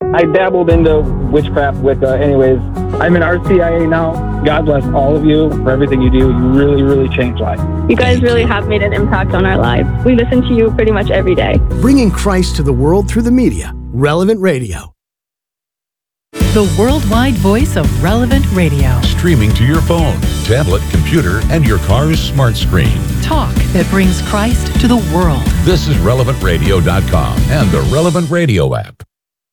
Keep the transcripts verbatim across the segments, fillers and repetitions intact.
I dabbled into witchcraft Wicca. Anyways, I'm in R C I A now. God bless all of you for everything you do. You really, really changed lives. You guys really have made an impact on our lives. We listen to you pretty much every day. Bringing Christ to the world through the media. Relevant Radio. The worldwide voice of Relevant Radio. Streaming to your phone, tablet, computer, and your car's smart screen. Talk that brings Christ to the world. This is relevant radio dot com and the Relevant Radio app.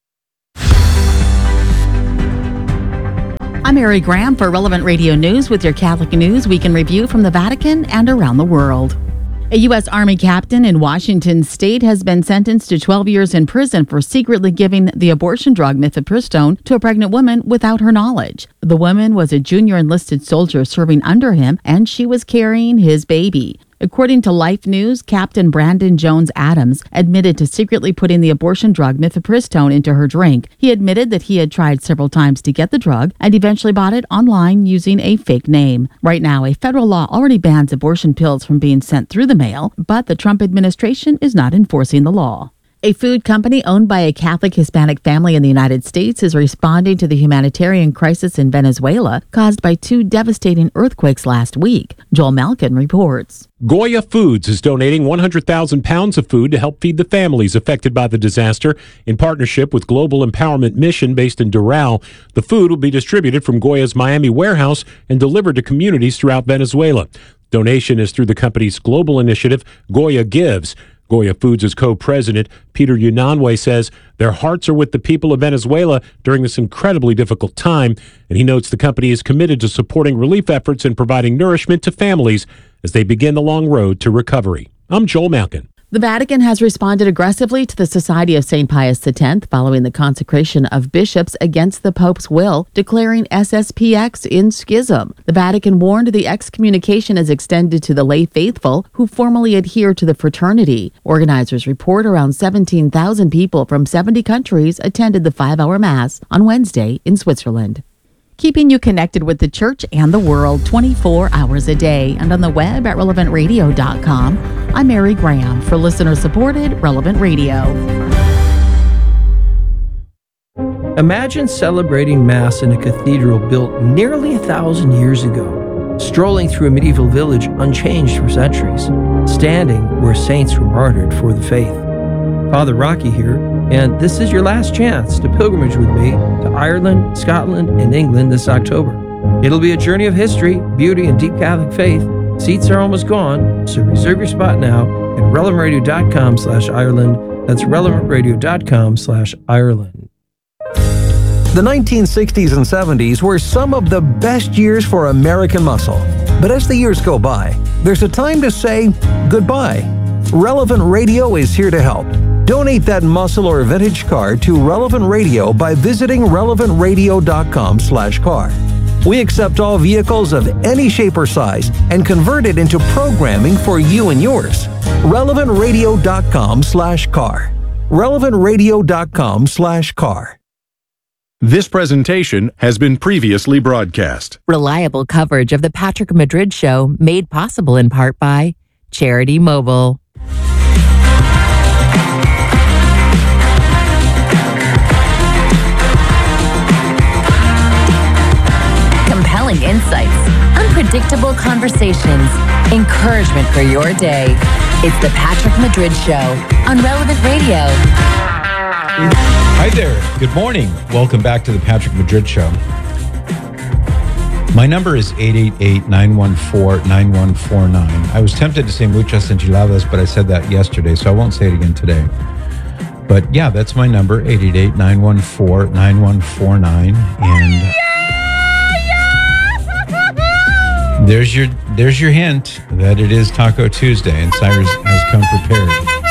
I'm Mary Graham for Relevant Radio News with your Catholic News Week in Review from the Vatican and around the world. A U S Army captain in Washington state has been sentenced to twelve years in prison for secretly giving the abortion drug mifepristone to a pregnant woman without her knowledge. The woman was a junior enlisted soldier serving under him, and she was carrying his baby. According to Life News, Captain Brandon Jones Adams admitted to secretly putting the abortion drug mifepristone into her drink. He admitted that he had tried several times to get the drug and eventually bought it online using a fake name. Right now, a federal law already bans abortion pills from being sent through the mail, but the Trump administration is not enforcing the law. A food company owned by a Catholic Hispanic family in the United States is responding to the humanitarian crisis in Venezuela caused by two devastating earthquakes last week. Joel Malkin reports. Goya Foods is donating one hundred thousand pounds of food to help feed the families affected by the disaster. In partnership with Global Empowerment Mission based in Doral, the food will be distributed from Goya's Miami warehouse and delivered to communities throughout Venezuela. Donation is through the company's global initiative, Goya Gives. Goya Foods' co-president, Peter Unanue, says their hearts are with the people of Venezuela during this incredibly difficult time, and he notes the company is committed to supporting relief efforts and providing nourishment to families as they begin the long road to recovery. I'm Joel Malkin. The Vatican has responded aggressively to the Society of Saint Pius X following the consecration of bishops against the Pope's will, declaring S S P X in schism. The Vatican warned the excommunication is extended to the lay faithful who formally adhere to the fraternity. Organizers report around seventeen thousand people from seventy countries attended the five-hour Mass on Wednesday in Switzerland. Keeping you connected with the church and the world twenty-four hours a day and on the web at relevant radio dot com. I'm Mary Graham for listener-supported Relevant Radio. Imagine celebrating Mass in a cathedral built nearly a thousand years ago, strolling through a medieval village unchanged for centuries, standing where saints were martyred for the faith. Father Rocky here, and this is your last chance to pilgrimage with me to Ireland, Scotland, and England this October. It'll be a journey of history, beauty, and deep Catholic faith. Seats are almost gone, so reserve your spot now at relevant radio dot com slash Ireland. That's relevant radio dot com slash Ireland. The nineteen sixties and seventies were some of the best years for American muscle. But as the years go by, there's a time to say goodbye. Relevant Radio is here to help. Donate that muscle or vintage car to Relevant Radio by visiting relevant radio dot com slash car. We accept all vehicles of any shape or size and convert it into programming for you and yours. relevant radio dot com slash car. relevant radio dot com slash car. This presentation has been previously broadcast. Reliable coverage of the Patrick Madrid Show made possible in part by Charity Mobile. Compelling insights, unpredictable conversations, encouragement for your day. It's the Patrick Madrid Show on Relevant Radio. Hi there. Good morning. Welcome back to the Patrick Madrid Show. My number is eight eight eight, nine one four, nine one four nine. I was tempted to say muchas enchiladas, but I said that yesterday, so I won't say it again today. But yeah, that's my number, eight eight eight, nine one four, nine one four nine. And there's your there's your hint that it is Taco Tuesday, and Cyrus has come prepared.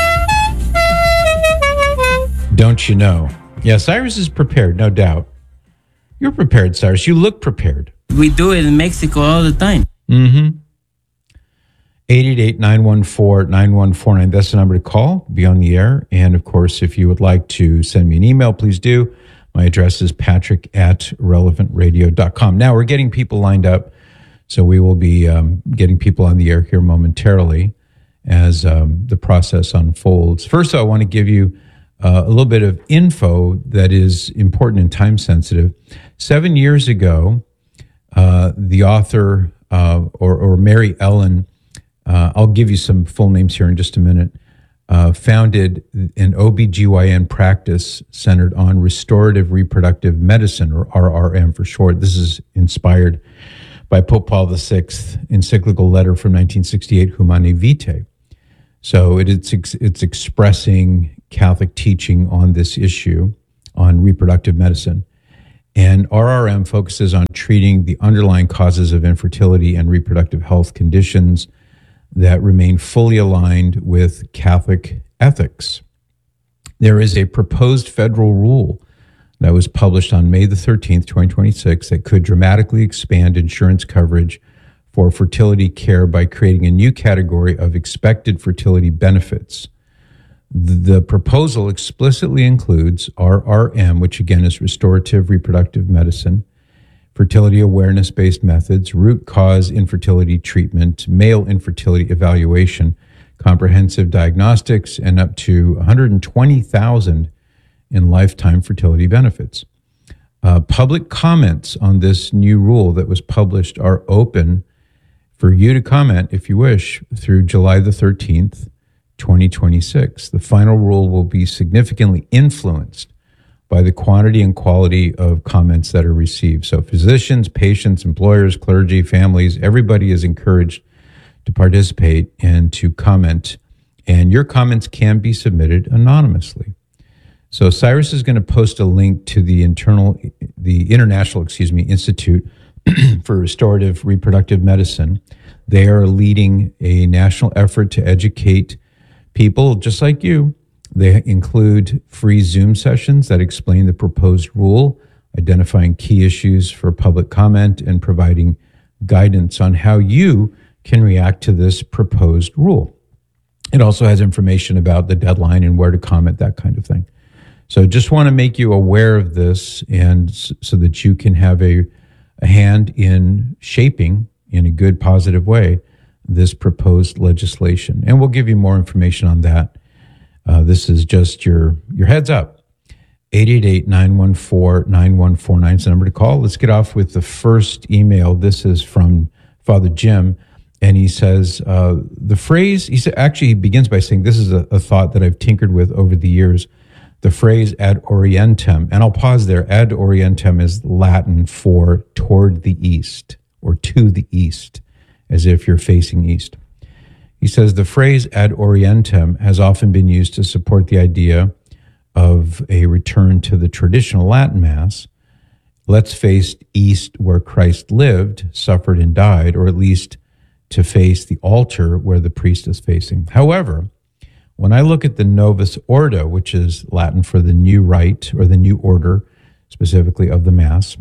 Don't you know? Yeah, Cyrus is prepared, no doubt. You're prepared, Cyrus. You look prepared. We do it in Mexico all the time. Mm-hmm. eight eight eight, nine one four, nine one four nine. That's the number to call, be on the air. And, of course, if you would like to send me an email, please do. My address is patrick at relevant radio dot com. Now, we're getting people lined up, so we will be um, getting people on the air here momentarily as um, the process unfolds. First, I want to give you uh, a little bit of info that is important and time sensitive. Seven years ago, uh, the author uh, or, or Mary Ellen, uh, I'll give you some full names here in just a minute, uh, founded an O B G Y N practice centered on restorative reproductive medicine, or R R M for short. This is inspired by Pope Paul the Sixth encyclical letter from nineteen sixty-eight, Humanae Vitae. So it, it's it's expressing Catholic teaching on this issue, on reproductive medicine. And R R M focuses on treating the underlying causes of infertility and reproductive health conditions that remain fully aligned with Catholic ethics. There is a proposed federal rule that was published on May the thirteenth, twenty twenty-six, that could dramatically expand insurance coverage for fertility care by creating a new category of expected fertility benefits. The proposal explicitly includes R R M, which again is restorative reproductive medicine, fertility awareness-based methods, root cause infertility treatment, male infertility evaluation, comprehensive diagnostics, and up to one hundred twenty thousand in lifetime fertility benefits. Uh, public comments on this new rule that was published are open for you to comment, if you wish, through July the thirteenth, twenty twenty-six. The final rule will be significantly influenced by the quantity and quality of comments that are received. So physicians, patients, employers, clergy, families, everybody is encouraged to participate and to comment, and your comments can be submitted anonymously. So Cyrus is going to post a link to the internal, the International, excuse me, Institute for Restorative Reproductive Medicine. They are leading a national effort to educate people just like you. They include free Zoom sessions that explain the proposed rule, identifying key issues for public comment, and providing guidance on how you can react to this proposed rule. It also has information about the deadline and where to comment, that kind of thing. So just want to make you aware of this, and so that you can have a, a hand in shaping, in a good, positive way, this proposed legislation. And we'll give you more information on that. Uh, this is just your, your heads up. eight eight eight, nine one four, nine one four nine is the number to call. Let's get off with the first email. This is from Father Jim, and he says, uh, the phrase, he said, actually he begins by saying, this is a, a thought that I've tinkered with over the years, the phrase ad orientem. And I'll pause there. Ad orientem is Latin for toward the east, or to the east, as if you're facing east. He says the phrase ad orientem has often been used to support the idea of a return to the traditional Latin Mass. Let's face east where Christ lived, suffered, and died, or at least to face the altar where the priest is facing. However, when I look at the Novus Ordo, which is Latin for the new rite, or the new order, specifically of the Mass,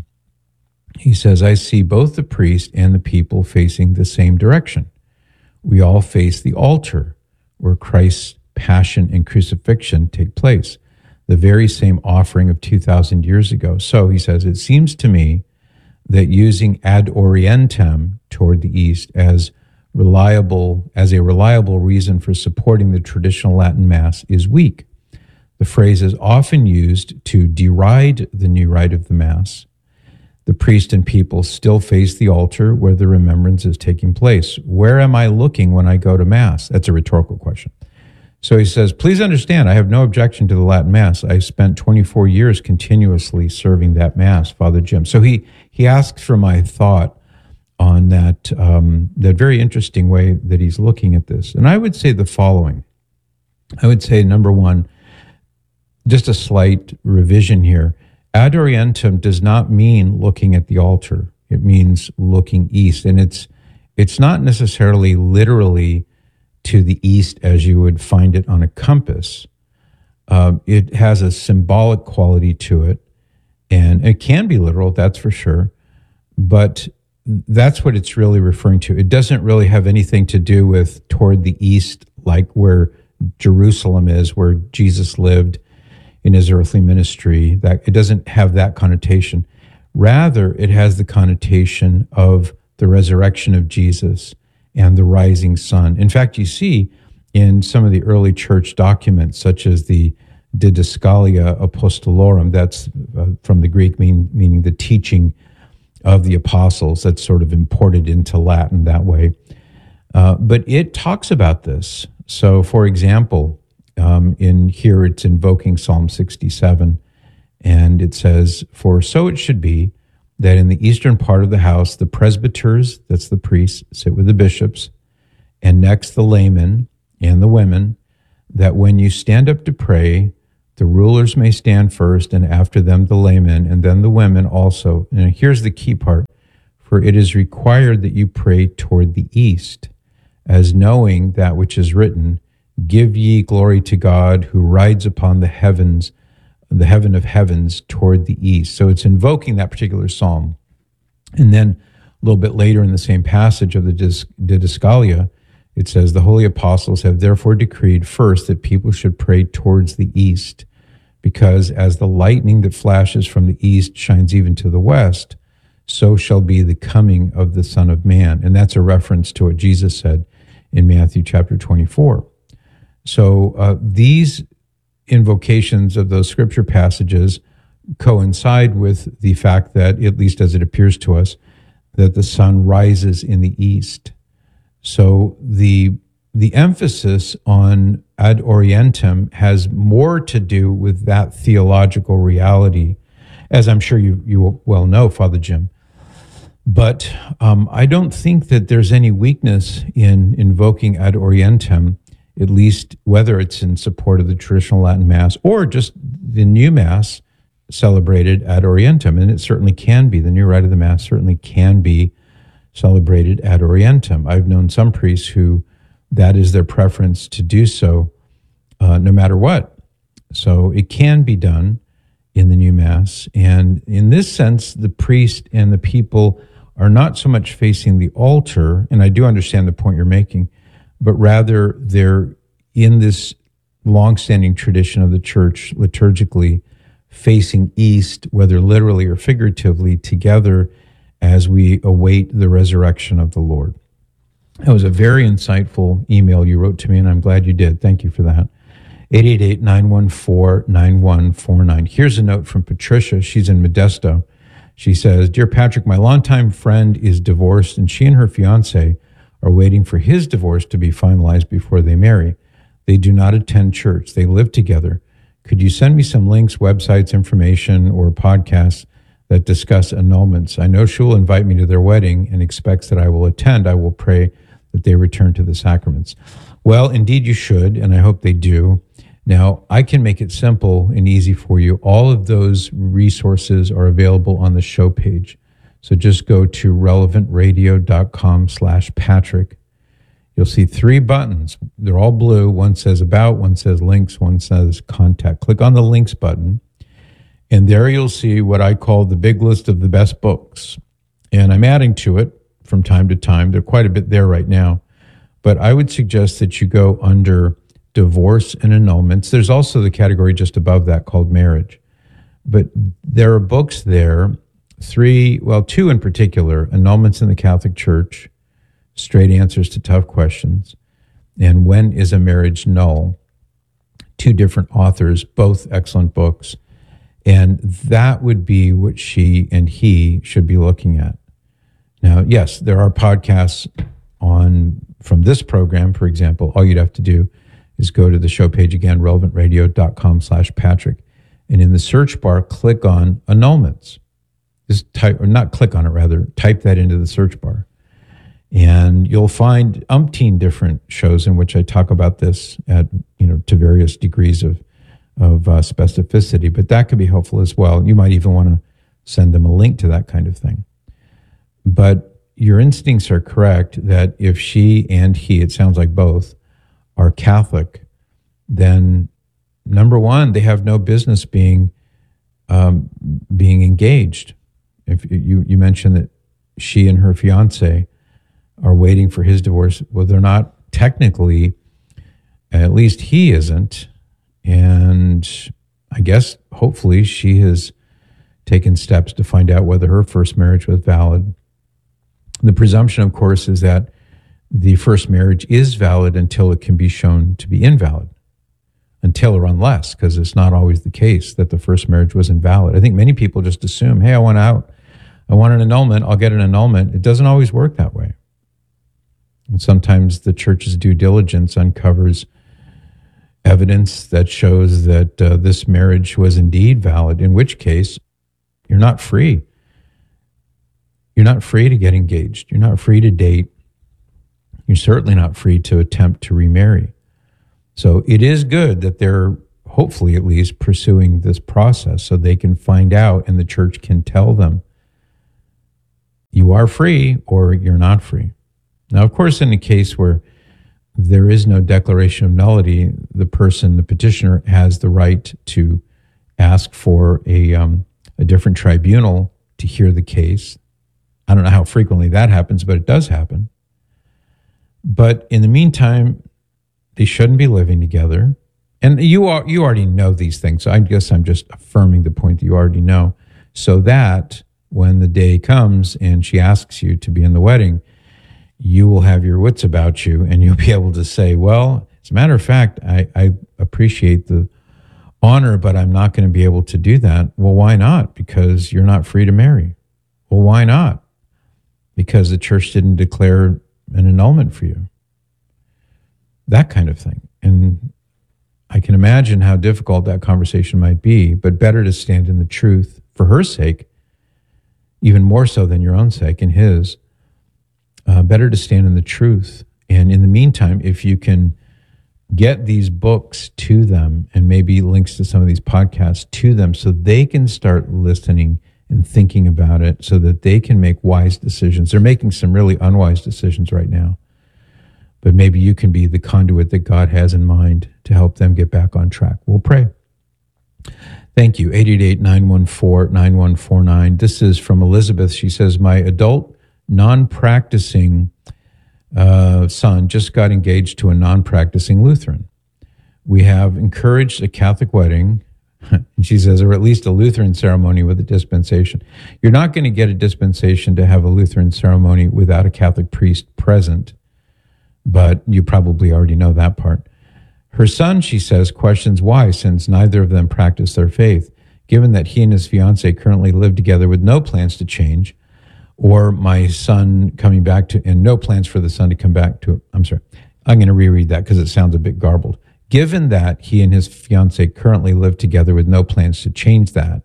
he says, I see both the priest and the people facing the same direction. We all face the altar where Christ's passion and crucifixion take place, the very same offering of two thousand years ago. So he says, it seems to me that using ad orientem, toward the east, as reliable, as a reliable reason for supporting the traditional Latin Mass is weak. The phrase is often used to deride the new rite of the Mass. The priest and people still face the altar where the remembrance is taking place. Where am I looking when I go to Mass? That's a rhetorical question. So he says, please understand, I have no objection to the Latin Mass. I spent twenty-four years continuously serving that Mass, Father Jim. So he he asks for my thought on that, um, that very interesting way that he's looking at this. And I would say the following. I would say, number one, just a slight revision here. Ad orientem does not mean looking at the altar. It means looking east. And it's it's not necessarily literally to the east as you would find it on a compass. Uh, it has a symbolic quality to it. And it can be literal, that's for sure. But that's what it's really referring to. It doesn't really have anything to do with toward the east, like where Jerusalem is, where Jesus lived in his earthly ministry. That it doesn't have that connotation. Rather, it has the connotation of the resurrection of Jesus and the rising sun. In fact, you see in some of the early church documents, such as the Didascalia Apostolorum. That's uh, from the Greek, mean, meaning the teaching of the apostles. That's sort of imported into Latin that way. Uh, but it talks about this. So, for example, um, in here it's invoking Psalm sixty-seven, and it says, "For so it should be that in the eastern part of the house, the presbyters," that's the priests, "sit with the bishops, and next the laymen and the women, that when you stand up to pray, the rulers may stand first, and after them the laymen, and then the women also." And here's the key part: "For it is required that you pray toward the east, as knowing that which is written, give ye glory to God who rides upon the heavens, the heaven of heavens toward the east." So it's invoking that particular psalm. And then a little bit later in the same passage of the Didascalia, it says, "The holy apostles have therefore decreed first that people should pray towards the east, because as the lightning that flashes from the east shines even to the west, so shall be the coming of the Son of Man." And that's a reference to what Jesus said in Matthew chapter twenty-four. So uh, these invocations of those scripture passages coincide with the fact that, at least as it appears to us, that the sun rises in the east. So the the emphasis on ad orientem has more to do with that theological reality, as I'm sure you, you well know, Father Jim. But um, I don't think that there's any weakness in invoking ad orientem, at least whether it's in support of the traditional Latin Mass or just the new Mass celebrated ad orientem. And it certainly can be. The new rite of the Mass certainly can be celebrated ad orientem. I've known some priests who that is their preference to do so, uh, no matter what. So it can be done in the new Mass. And in this sense, the priest and the people are not so much facing the altar, and I do understand the point you're making, but rather they're in this longstanding tradition of the church liturgically facing east, whether literally or figuratively, together as we await the resurrection of the Lord. That was a very insightful email you wrote to me, and I'm glad you did. Thank you for that. eight eight eight, nine one four, nine one four nine. Here's a note from Patricia. She's in Modesto. She says, "Dear Patrick, my longtime friend is divorced, and she and her fiancé are waiting for his divorce to be finalized before they marry. They do not attend church. They live together. Could you send me some links, websites, information, or podcasts that discuss annulments? I know she will invite me to their wedding and expects that I will attend. I will pray that they return to the sacraments." Well, indeed you should, and I hope they do. Now, I can make it simple and easy for you. All of those resources are available on the show page. So just go to relevantradio.com slash Patrick. You'll see three buttons. They're all blue. One says About, one says Links, one says Contact. Click on the Links button, and there you'll see what I call the big list of the best books. And I'm adding to it from time to time. There's quite a bit there right now. But I would suggest that you go under Divorce and Annulments. There's also the category just above that called Marriage. But there are books there, three, well, two in particular, Annulments in the Catholic Church, Straight Answers to Tough Questions, and When is a Marriage Null? Two different authors, both excellent books. And that would be what she and he should be looking at. Now, yes, there are podcasts on from this program, for example. All you'd have to do is go to the show page again, relevantradio.com slash Patrick. And in the search bar, click on annulments. Just type, or not click on it, rather, type that into the search bar. And you'll find umpteen different shows in which I talk about this at, you know, to various degrees of, of uh, specificity. But that could be helpful as well. You might even want to send them a link to that kind of thing. But your instincts are correct that if she and he, it sounds like both, are Catholic, then number one, they have no business being um, being engaged. If you, you mentioned that she and her fiance are waiting for his divorce, well, they're not technically, at least he isn't. And I guess hopefully she has taken steps to find out whether her first marriage was valid. The presumption, of course, is that the first marriage is valid until it can be shown to be invalid, until or unless, because it's not always the case that the first marriage was invalid. I think many people just assume, hey, I want out, I want an annulment, I'll get an annulment. It doesn't always work that way. And sometimes the church's due diligence uncovers evidence that shows that uh, this marriage was indeed valid, in which case you're not free. You're not free to get engaged. You're not free to date. You're certainly not free to attempt to remarry. So it is good that they're hopefully at least pursuing this process so they can find out and the church can tell them you are free or you're not free. Now, of course, in a case where there is no declaration of nullity, the person, the petitioner, has the right to ask for a um, a different tribunal to hear the case. I don't know how frequently that happens, but it does happen. But in the meantime, they shouldn't be living together. And you are, you already know these things, so I guess I'm just affirming the point that you already know, so that when the day comes and she asks you to be in the wedding, you will have your wits about you and you'll be able to say, well, as a matter of fact, I, I appreciate the honor, but I'm not going to be able to do that. Well, why not? Because you're not free to marry. Well, why not? Because the church didn't declare an annulment for you. That kind of thing. And I can imagine how difficult that conversation might be, but better to stand in the truth for her sake, even more so than your own sake and his. Uh, better to stand in the truth. And in the meantime, if you can get these books to them and maybe links to some of these podcasts to them so they can start listening and thinking about it so that they can make wise decisions. They're making some really unwise decisions right now. But maybe you can be the conduit that God has in mind to help them get back on track. We'll pray. Thank you. eight eight eight, nine one four, nine one four nine. This is from Elizabeth. She says, my adult non-practicing uh, son just got engaged to a non-practicing Lutheran. We have encouraged a Catholic wedding, and she says, or at least a Lutheran ceremony with a dispensation. You're not going to get a dispensation to have a Lutheran ceremony without a Catholic priest present, but you probably already know that part. Her son, she says, questions why, since neither of them practice their faith, given that he and his fiancée currently live together with no plans to change, or my son coming back to, and no plans for the son to come back to, I'm sorry, I'm going to reread that because it sounds a bit garbled. Given that he and his fiancée currently live together with no plans to change that,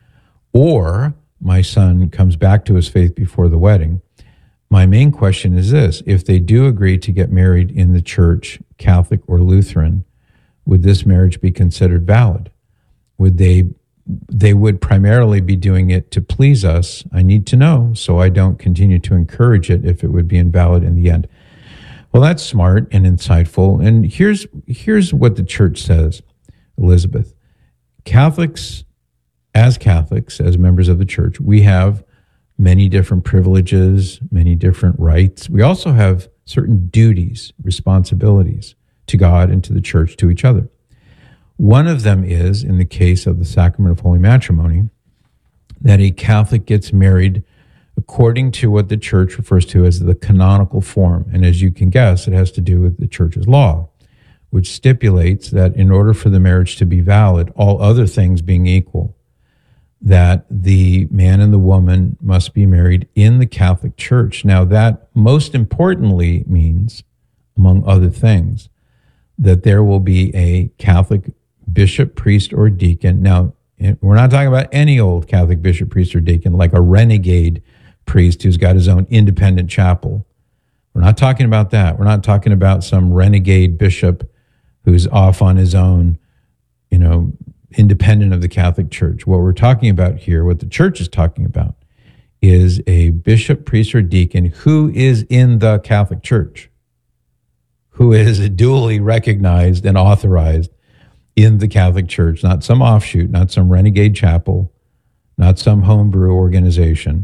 or my son comes back to his faith before the wedding, my main question is this: if they do agree to get married in the church, Catholic or Lutheran, would this marriage be considered valid? Would they They would primarily be doing it to please us? I need to know so I don't continue to encourage it if it would be invalid in the end. Well, that's smart and insightful. And here's here's what the church says, Elizabeth. Catholics, as Catholics, as members of the church, we have many different privileges, many different rights. We also have certain duties, responsibilities to God and to the church, to each other. One of them is, in the case of the sacrament of holy matrimony, that a Catholic gets married according to what the church refers to as the canonical form. And as you can guess, it has to do with the church's law, which stipulates that in order for the marriage to be valid, all other things being equal, that the man and the woman must be married in the Catholic Church. Now, that most importantly means, among other things, that there will be a Catholic bishop, priest, or deacon. Now, we're not talking about any old Catholic bishop, priest, or deacon, like a renegade priest who's got his own independent chapel. We're not talking about that. We're not talking about some renegade bishop who's off on his own, you know, independent of the Catholic Church. What we're talking about here, what the church is talking about, is a bishop, priest, or deacon who is in the Catholic Church, who is duly recognized and authorized in the Catholic Church, not some offshoot, not some renegade chapel, not some homebrew organization,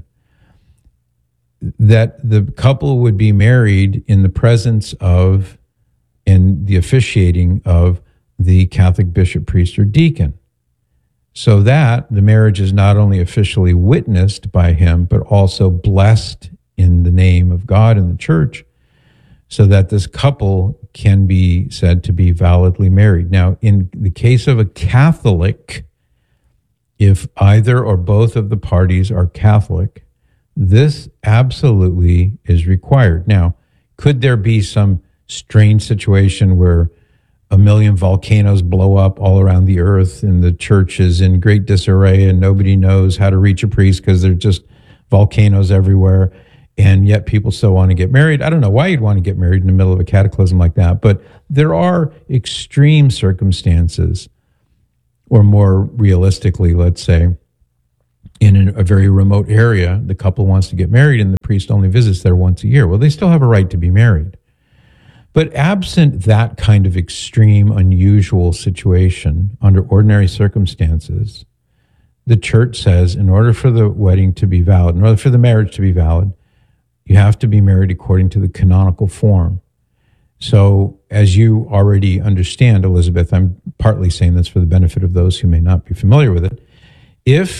that the couple would be married in the presence of and the officiating of the Catholic bishop, priest, or deacon, so that the marriage is not only officially witnessed by him, but also blessed in the name of God and the church, so that this couple can be said to be validly married. Now, in the case of a Catholic, if either or both of the parties are Catholic, this absolutely is required. Now, could there be some strange situation where a million volcanoes blow up all around the earth and the church is in great disarray and nobody knows how to reach a priest because they're just volcanoes everywhere, and yet people still want to get married? I don't know why you'd want to get married in the middle of a cataclysm like that, but there are extreme circumstances, or more realistically, let's say, in a very remote area, the couple wants to get married and the priest only visits there once a year. Well, they still have a right to be married. But absent that kind of extreme, unusual situation, under ordinary circumstances, the church says in order for the wedding to be valid, in order for the marriage to be valid, you have to be married according to the canonical form. So as you already understand, Elizabeth, I'm partly saying this for the benefit of those who may not be familiar with it. If